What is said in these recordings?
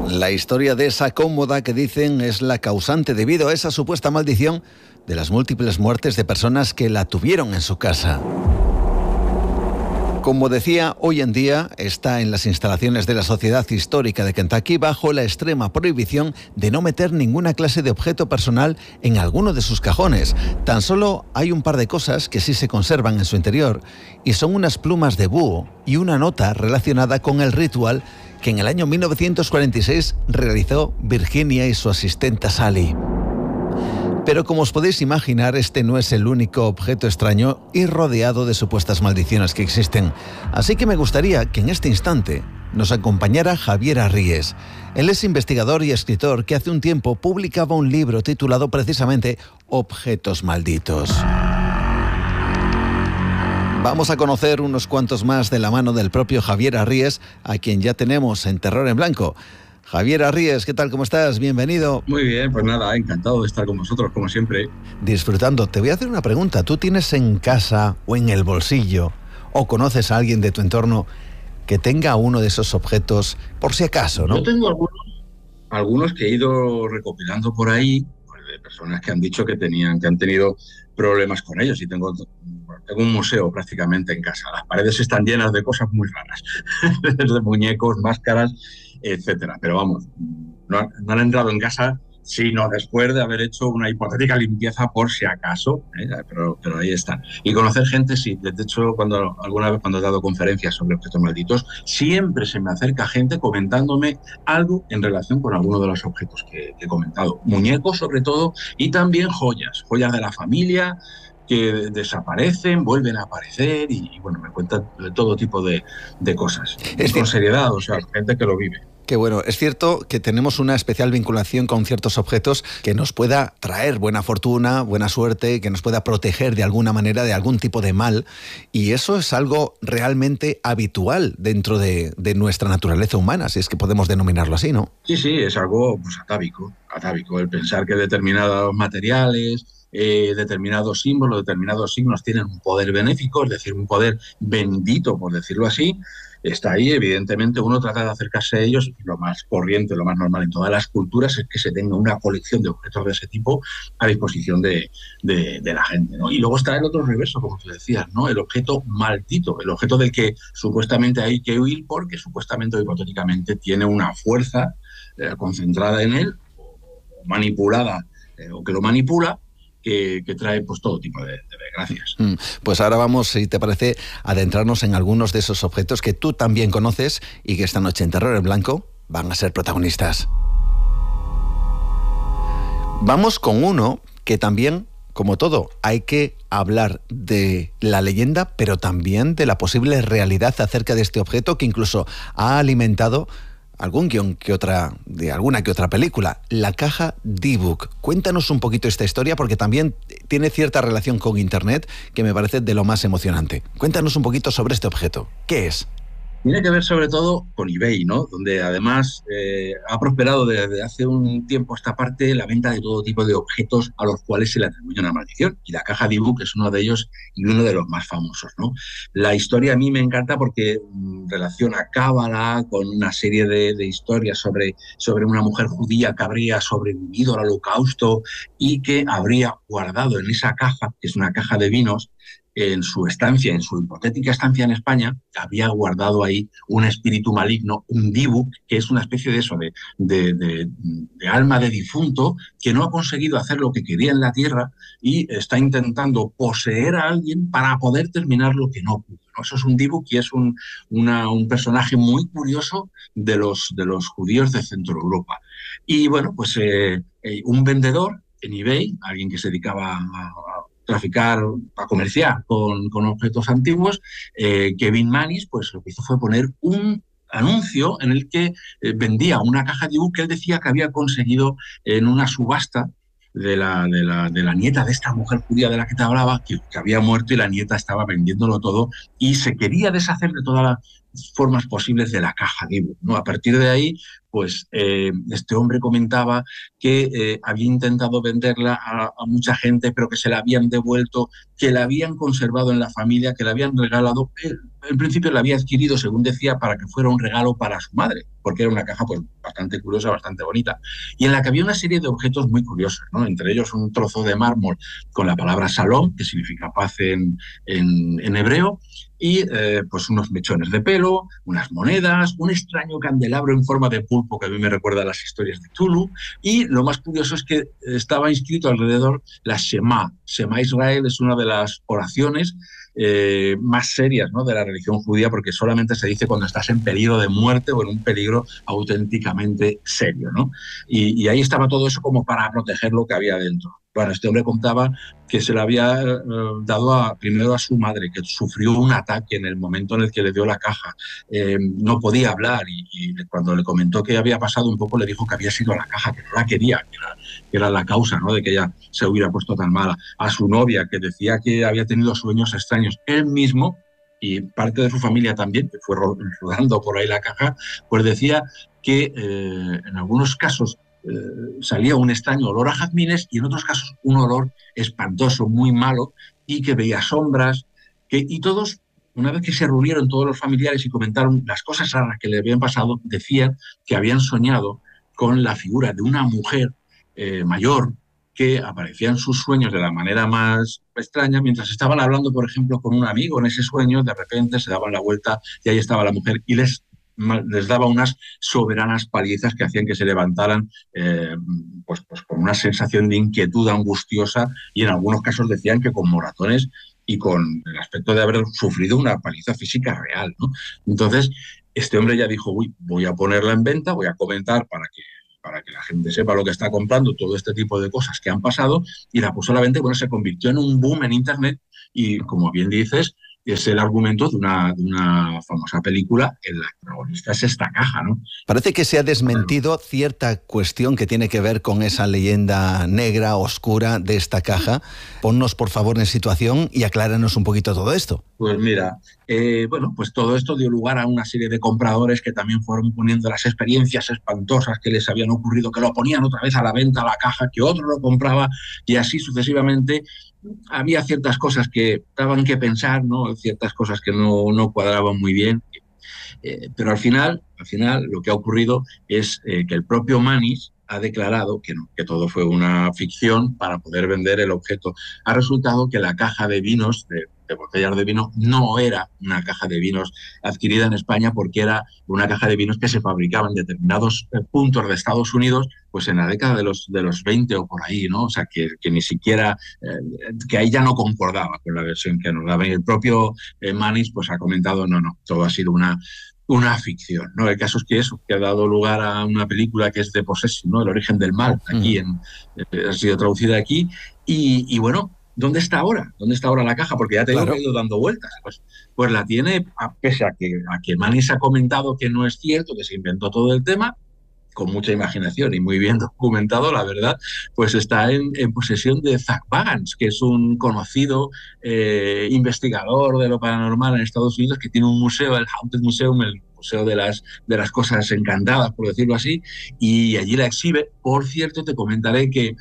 La historia de esa cómoda que dicen es la causante debido a esa supuesta maldición de las múltiples muertes de personas que la tuvieron en su casa. Como decía, hoy en día está en las instalaciones de la Sociedad Histórica de Kentucky bajo la extrema prohibición de no meter ninguna clase de objeto personal en alguno de sus cajones. Tan solo hay un par de cosas que sí se conservan en su interior y son unas plumas de búho y una nota relacionada con el ritual que en el año 1946 realizó Virginia y su asistenta Sally. Pero como os podéis imaginar, este no es el único objeto extraño y rodeado de supuestas maldiciones que existen. Así que me gustaría que en este instante nos acompañara Javier Arries. Él es investigador y escritor que hace un tiempo publicaba un libro titulado precisamente Objetos Malditos. Vamos a conocer unos cuantos más de la mano del propio Javier Arries, a quien ya tenemos en Terror en Blanco. Javier Arries, ¿qué tal? ¿Cómo estás? Bienvenido. Muy bien, pues nada, encantado de estar con vosotros, como siempre. Disfrutando. Te voy a hacer una pregunta. ¿Tú tienes en casa o en el bolsillo o conoces a alguien de tu entorno que tenga uno de esos objetos, por si acaso, no? Yo tengo algunos que he ido recopilando por ahí, pues, de personas que han dicho que han tenido problemas con ellos, y tengo un museo prácticamente en casa. Las paredes están llenas de cosas muy raras, desde muñecos, máscaras, etcétera. Pero vamos, no han entrado en casa sino después de haber hecho una hipotética limpieza por si acaso, pero ahí está. Y conocer gente, sí. De hecho, alguna vez cuando he dado conferencias sobre objetos malditos, siempre se me acerca gente comentándome algo en relación con alguno de los objetos que he comentado. Muñecos, sobre todo, y también joyas de la familia, que desaparecen, vuelven a aparecer y bueno, me cuentan de todo tipo de cosas. Con seriedad, o sea, gente que lo vive. Que bueno, es cierto que tenemos una especial vinculación con ciertos objetos que nos pueda traer buena fortuna, buena suerte, que nos pueda proteger de alguna manera de algún tipo de mal, y eso es algo realmente habitual dentro de nuestra naturaleza humana, si es que podemos denominarlo así, ¿no? Sí, es algo pues atávico, el pensar que determinados materiales, determinados símbolos, determinados signos tienen un poder benéfico, es decir, un poder bendito, por decirlo así. Está ahí, evidentemente uno trata de acercarse a ellos. Lo más corriente, lo más normal en todas las culturas es que se tenga una colección de objetos de ese tipo a disposición de la gente, ¿no? Y luego está el otro reverso, como tú decías, ¿no? El objeto maldito, el objeto del que supuestamente hay que huir porque supuestamente o hipotéticamente tiene una fuerza concentrada en él o manipulada o que lo manipula, que trae pues todo tipo de desgracias. Pues ahora vamos, si te parece, a adentrarnos en algunos de esos objetos que tú también conoces y que esta noche en Terror en Blanco van a ser protagonistas. Vamos con uno que también, como todo, hay que hablar de la leyenda, pero también de la posible realidad acerca de este objeto que incluso ha alimentado algún guión de alguna que otra película, la caja D-Book. Cuéntanos un poquito esta historia porque también tiene cierta relación con Internet que me parece de lo más emocionante. Cuéntanos un poquito sobre este objeto. ¿Qué es? Tiene que ver sobre todo con eBay, ¿no? Donde además ha prosperado desde hace un tiempo esta parte la venta de todo tipo de objetos a los cuales se le atribuye una maldición. Y la caja D-Book es uno de ellos y uno de los más famosos, ¿no? La historia a mí me encanta porque relaciona cábala con una serie de historias sobre una mujer judía que habría sobrevivido al Holocausto y que habría guardado en esa caja, que es una caja de vinos, en su hipotética estancia en España, había guardado ahí un espíritu maligno, un D-Book, que es una especie de eso, de alma de difunto, que no ha conseguido hacer lo que quería en la Tierra y está intentando poseer a alguien para poder terminar lo que no pudo, ¿no? Eso es un D-Book y es un personaje muy curioso de los judíos de Centro Europa. Y bueno, pues un vendedor en eBay, alguien que se dedicaba a traficar, a comerciar con objetos antiguos, Kevin Manis, pues lo que hizo fue poner un anuncio en el que vendía una caja de D-Book que él decía que había conseguido en una subasta de la nieta de esta mujer judía de la que te hablaba, que había muerto y la nieta estaba vendiéndolo todo y se quería deshacer de todas las formas posibles de la caja D-Book, ¿no? A partir de ahí, pues este hombre comentaba que había intentado venderla a mucha gente, pero que se la habían devuelto, que la habían conservado en la familia, que la habían regalado. Él, en principio la había adquirido, según decía, para que fuera un regalo para su madre, porque era una caja pues bastante curiosa, bastante bonita, y en la que había una serie de objetos muy curiosos, ¿no? Entre ellos un trozo de mármol con la palabra Shalom, que significa paz en hebreo, y pues unos mechones de pelo, unas monedas, un extraño candelabro en forma de pulpo que a mí me recuerda a las historias de Tulu, y lo más curioso es que estaba inscrito alrededor la Shema. Shema Israel es una de las oraciones más serias, ¿no?, de la religión judía, porque solamente se dice cuando estás en peligro de muerte o en un peligro auténticamente serio, ¿no? Y ahí estaba todo eso como para proteger lo que había dentro. Bueno, este hombre contaba que se le había dado primero a su madre, que sufrió un ataque en el momento en el que le dio la caja. No podía hablar y cuando le comentó qué había pasado un poco le dijo que había sido la caja, que no la quería, que era la causa, ¿no?, de que ella se hubiera puesto tan mala. A su novia, que decía que había tenido sueños extraños. Él mismo y parte de su familia también, que fue rodando por ahí la caja, pues decía que en algunos casos salía un extraño olor a jazmines y en otros casos un olor espantoso, muy malo, y que veía sombras, y todos, una vez que se reunieron todos los familiares y comentaron las cosas raras que le habían pasado, decían que habían soñado con la figura de una mujer mayor que aparecía en sus sueños de la manera más extraña. Mientras estaban hablando, por ejemplo, con un amigo en ese sueño, de repente se daban la vuelta y ahí estaba la mujer y les daba unas soberanas palizas que hacían que se levantaran pues con una sensación de inquietud angustiosa, y en algunos casos decían que con moratones y con el aspecto de haber sufrido una paliza física real, ¿no? Entonces, este hombre ya dijo, uy, voy a ponerla en venta, voy a comentar para que la gente sepa lo que está comprando, todo este tipo de cosas que han pasado, y la puso a la venta y bueno, se convirtió en un boom en Internet y, como bien dices, es el argumento de una famosa película en la que el protagonista es esta caja, ¿no? Parece que se ha desmentido cierta cuestión que tiene que ver con esa leyenda negra, oscura de esta caja. Ponnos, por favor, en situación y acláranos un poquito todo esto. Pues mira, bueno, pues todo esto dio lugar a una serie de compradores que también fueron poniendo las experiencias espantosas que les habían ocurrido, que lo ponían otra vez a la venta, a la caja, que otro lo compraba, y así sucesivamente. Había ciertas cosas que daban que pensar, ¿no?, ciertas cosas que no cuadraban muy bien, pero al final lo que ha ocurrido es que el propio Mannis ha declarado que no, que todo fue una ficción para poder vender el objeto. Ha resultado que la caja de vinos, de botellas de vino, no era una caja de vinos adquirida en España, porque era una caja de vinos que se fabricaba en determinados puntos de Estados Unidos, pues en la década de los 20 o por ahí, ¿no? O sea, que ni siquiera, que ahí ya no concordaba con la versión que nos daba. Y el propio Mannis pues ha comentado, no, todo ha sido una ficción, ¿no? El caso es que eso, que ha dado lugar a una película que es The Possession, ¿no?, El origen del mal, aquí ha sido traducida aquí, y bueno, ¿dónde está ahora? ¿Dónde está ahora la caja? Porque ya te digo, que ha ido dando vueltas. Pues la tiene, pese a que Mannis ha comentado que no es cierto, que se inventó todo el tema, con mucha imaginación y muy bien documentado, la verdad, pues está en posesión de Zach Bagans, que es un conocido investigador de lo paranormal en Estados Unidos, que tiene un museo, el Haunted Museum, el museo de las cosas encantadas, por decirlo así, y allí la exhibe. Por cierto, te comentaré que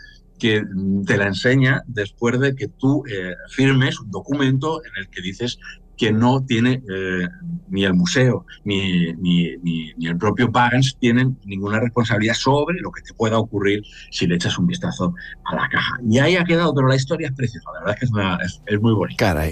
te la enseña después de que tú firmes un documento en el que dices que no tiene ni el museo ni el propio Bagans tienen ninguna responsabilidad sobre lo que te pueda ocurrir si le echas un vistazo a la caja. Y ahí ha quedado, pero la historia es preciosa, la verdad es que es muy bonita. Caray.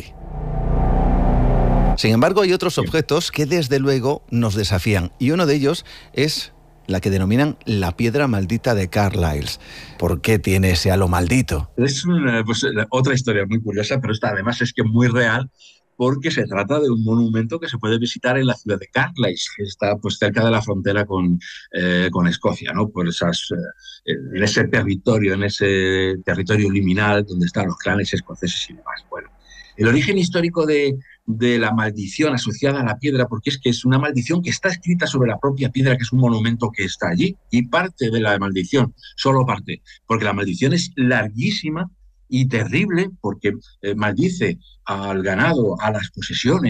Sin embargo, hay otros objetos que desde luego nos desafían, y uno de ellos es la que denominan la piedra maldita de Carlisle. ¿Por qué tiene ese halo maldito? Es otra historia muy curiosa, pero esta además es que es muy real, porque se trata de un monumento que se puede visitar en la ciudad de Carlisle, que está pues cerca de la frontera con Escocia, ¿no? Por en ese territorio liminal donde están los clanes escoceses y demás. Bueno, el origen histórico de la maldición asociada a la piedra, porque es que es una maldición que está escrita sobre la propia piedra, que es un monumento que está allí, y parte de la maldición, solo parte, porque la maldición es larguísima y terrible, porque maldice al ganado, a las posesiones,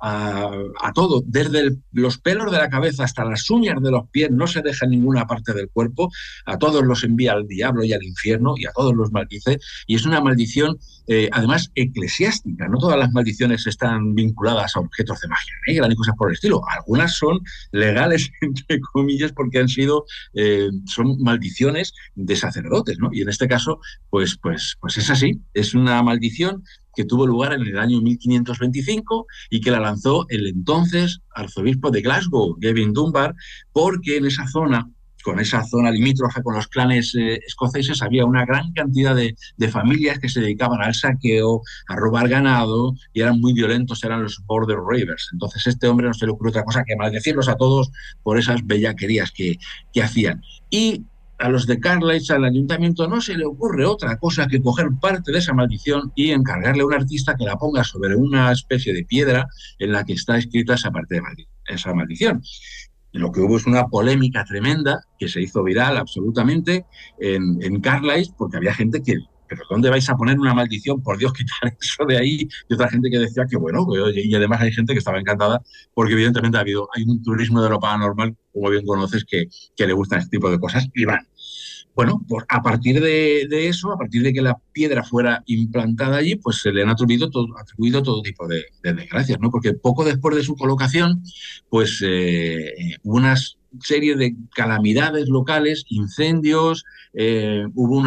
a todo, desde los pelos de la cabeza hasta las uñas de los pies, no se deja en ninguna parte del cuerpo, a todos los envía al diablo y al infierno y a todos los maldice, y es una maldición además eclesiástica. No todas las maldiciones están vinculadas a objetos de magia negra ni cosas por el estilo, algunas son legales entre comillas porque son maldiciones de sacerdotes, ¿no? Y en este caso pues es así, es una maldición que tuvo lugar en el año 1525 y que la lanzó el entonces arzobispo de Glasgow, Gavin Dunbar, porque en esa zona, con esa zona limítrofe con los clanes escoceses, había una gran cantidad de familias que se dedicaban al saqueo, a robar ganado, y eran muy violentos, eran los Border Reivers. Entonces este hombre no se le ocurrió otra cosa que maldecirlos a todos por esas bellaquerías que hacían. Y a los de Carlisle, al ayuntamiento, no se le ocurre otra cosa que coger parte de esa maldición y encargarle a un artista que la ponga sobre una especie de piedra en la que está escrita esa parte de esa maldición. Y lo que hubo es una polémica tremenda que se hizo viral absolutamente en Carlisle, porque había gente que, ¿pero dónde vais a poner una maldición? Por Dios, quitar eso de ahí. Y otra gente que decía que bueno, y además hay gente que estaba encantada porque evidentemente hay un turismo de lo paranormal, como bien conoces, que le gustan este tipo de cosas y van. Bueno, pues a partir de eso, a partir de que la piedra fuera implantada allí, pues se le han atribuido todo tipo de desgracias, ¿no? Porque poco después de su colocación, pues hubo una serie de calamidades locales, incendios, hubo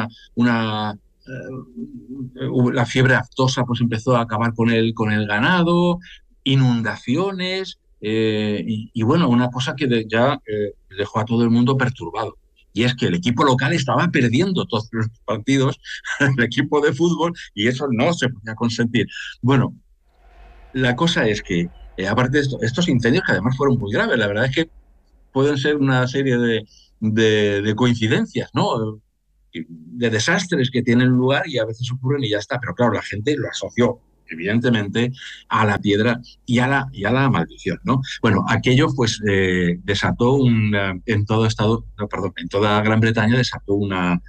la fiebre aftosa, pues empezó a acabar con el ganado, inundaciones, y bueno, una cosa que ya dejó a todo el mundo perturbado. Y es que el equipo local estaba perdiendo todos los partidos, el equipo de fútbol, y eso no se podía consentir. Bueno, la cosa es que, aparte de estos incendios, que además fueron muy graves, la verdad es que pueden ser una serie de coincidencias, ¿no? De desastres que tienen lugar y a veces ocurren y ya está. Pero claro, la gente lo asoció evidentemente a la piedra y a la maldición, ¿no? Bueno, aquello pues desató en toda Gran Bretaña desató una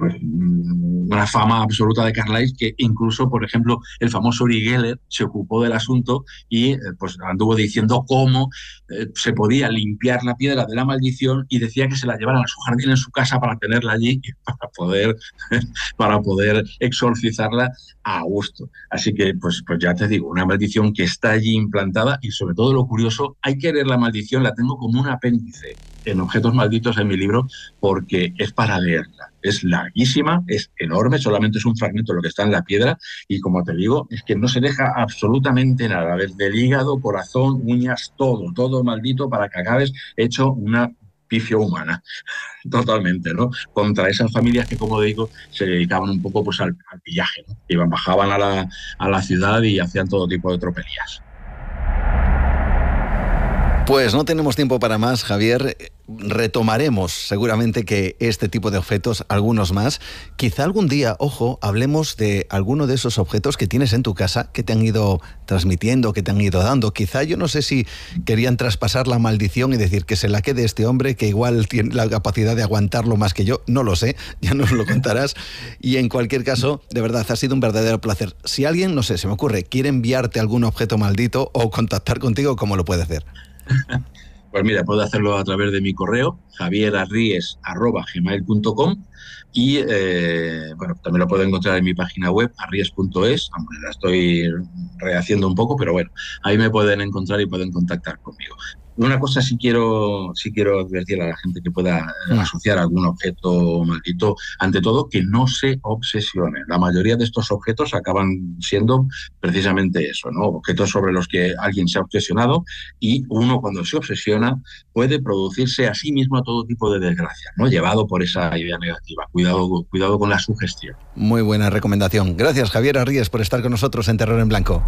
fama absoluta de Carlisle, que incluso, por ejemplo, el famoso Uri Geller se ocupó del asunto y pues anduvo diciendo cómo se podía limpiar la piedra de la maldición, y decía que se la llevaran a su jardín en su casa para tenerla allí y para poder exorcizarla a gusto. Así que pues ya te digo, una maldición que está allí implantada, y sobre todo lo curioso, hay que leer la maldición, la tengo como un apéndice en Objetos Malditos en mi libro, porque es para leerla. Es larguísima, es enorme, solamente es un fragmento de lo que está en la piedra, y como te digo, es que no se deja absolutamente nada, desde el hígado, corazón, uñas, todo maldito, para que acabes hecho una pifio humana, totalmente, ¿no? Contra esas familias que, como digo, se dedicaban un poco pues al pillaje, ¿no? Bajaban a la ciudad y hacían todo tipo de tropelías. Pues no tenemos tiempo para más, Javier. Retomaremos seguramente que este tipo de objetos, algunos más, quizá algún día, ojo, hablemos de alguno de esos objetos que tienes en tu casa, que te han ido transmitiendo, que te han ido dando. Quizá, yo no sé si querían traspasar la maldición y decir que se la quede este hombre, que igual tiene la capacidad de aguantarlo más que yo, no lo sé, ya nos lo contarás. Y en cualquier caso, de verdad, ha sido un verdadero placer. Si alguien, no sé, se me ocurre, quiere enviarte algún objeto maldito o contactar contigo, ¿cómo lo puede hacer? Pues mira, puedo hacerlo a través de mi correo, javierarries@gmail.com, y bueno, también lo puedo encontrar en mi página web, arries.es, aunque la estoy rehaciendo un poco, pero bueno, ahí me pueden encontrar y pueden contactar conmigo. Una cosa sí quiero advertir a la gente que pueda asociar algún objeto maldito, ante todo, que no se obsesione. La mayoría de estos objetos acaban siendo precisamente eso, ¿no? Objetos sobre los que alguien se ha obsesionado, y uno, cuando se obsesiona, puede producirse a sí mismo todo tipo de desgracias, ¿no? Llevado por esa idea negativa. Cuidado con la sugestión. Muy buena recomendación. Gracias, Javier Arries, por estar con nosotros en Terror en Blanco.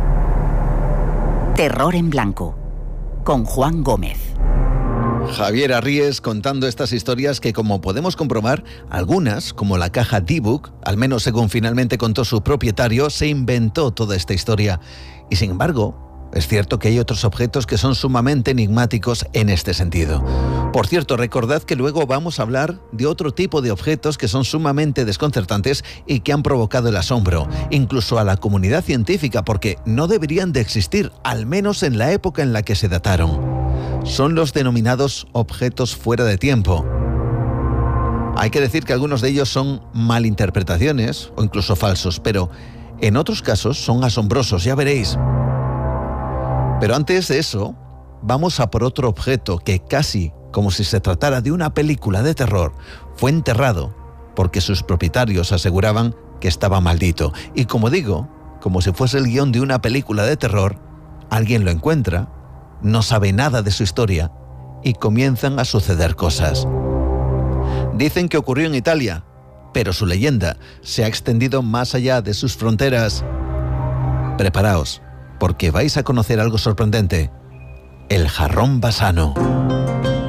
Terror en Blanco, con Juan Gómez. Javier Arries contando estas historias que, como podemos comprobar, algunas, como la caja D-Book, al menos según finalmente contó su propietario, se inventó toda esta historia. Y sin embargo, es cierto que hay otros objetos que son sumamente enigmáticos en este sentido. Por cierto, recordad que luego vamos a hablar de otro tipo de objetos que son sumamente desconcertantes y que han provocado el asombro, incluso a la comunidad científica, porque no deberían de existir, al menos en la época en la que se dataron. Son los denominados objetos fuera de tiempo. Hay que decir que algunos de ellos son malinterpretaciones o incluso falsos, pero en otros casos son asombrosos, ya veréis. Pero antes de eso, vamos a por otro objeto que casi como si se tratara de una película de terror, fue enterrado porque sus propietarios aseguraban que estaba maldito. Y como digo, como si fuese el guión de una película de terror, alguien lo encuentra, no sabe nada de su historia y comienzan a suceder cosas. Dicen que ocurrió en Italia, pero su leyenda se ha extendido más allá de sus fronteras. Preparaos, porque vais a conocer algo sorprendente: el jarrón Bassano.